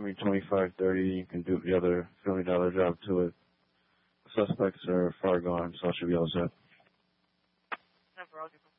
me 25, 30. You can do the other $50 job to it. Suspects are far gone, so I should be all set. Never, I'll give them